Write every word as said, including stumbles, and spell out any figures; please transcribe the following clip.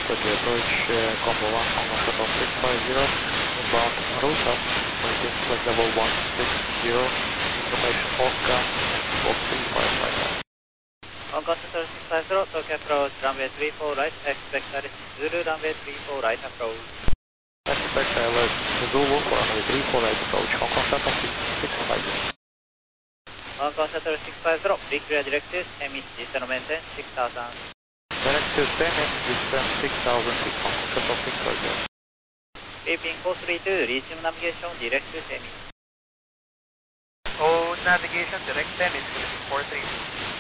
Tokyo approach, uh, combo one, Hong Kong shuttle six five zero, inbound route up, waiting flight level one six zero, information Oscar, Fox three five five five. Hong Kong shuttle six five zero, Tokyo approach, runway three four right, expect Alice Zulu, runway three four right approach. Expect Alice Zulu, runway three four right approach, Hong Kong shuttle six five zero. Hong Kong shuttle six five zero, be clear directives, M E C zero maintain six thousand. Directives ten, descend six thousand feet, Hong Kong shuttle six five zero. Keeping four three two, resume navigation, directives M E C. Oh, navigation, direct ten is four three two.